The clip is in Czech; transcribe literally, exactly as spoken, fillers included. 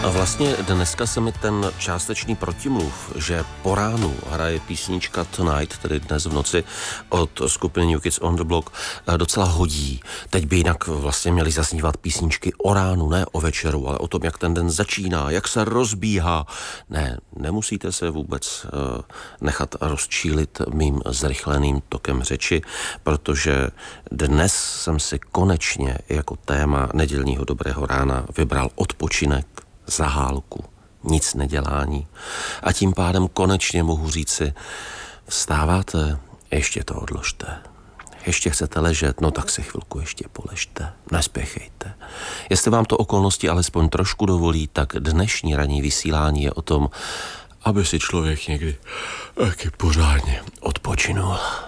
A vlastně dneska se mi ten částečný protimluv, že po ránu hraje písnička Tonight, tedy dnes v noci, od skupiny New Kids on the Block, docela hodí. Teď by jinak vlastně měly zaznívat písničky o ránu, ne o večeru, ale o tom, jak ten den začíná, jak se rozbíhá. Ne, nemusíte se vůbec uh, nechat rozčílit mým zrychleným tokem řeči, protože dnes jsem si konečně jako téma nedělního dobrého rána vybral odpočinek, zahálku, nic nedělání. A tím pádem konečně mohu říci, vstáváte, ještě to odložte. Ještě chcete ležet, no tak si chvilku ještě poležte, nespěchejte. Jestli vám to okolnosti alespoň trošku dovolí, tak dnešní ranní vysílání je o tom, aby si člověk někdy taky pořádně odpočinul.